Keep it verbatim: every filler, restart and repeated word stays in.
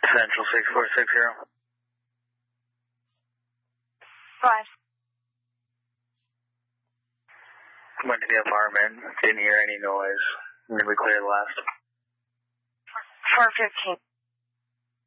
Central six four six zero. Five. Went to the apartment, didn't hear any noise. Really clear the last. four fifteen.